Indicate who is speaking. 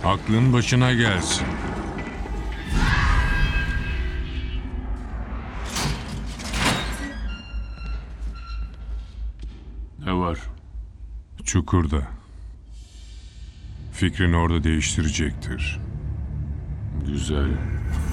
Speaker 1: Aklın başına gelsin.
Speaker 2: Ne var?
Speaker 1: Çukurda. Fikrini orada değiştirecektir.
Speaker 2: Güzel.